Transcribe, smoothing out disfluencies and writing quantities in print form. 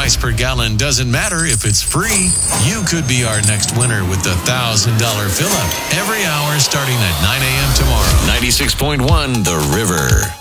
price per gallon doesn't matter if it's free. You could be our next winner with the $1,000 fill-up every hour starting at 9 a.m. tomorrow. 96.1 The River.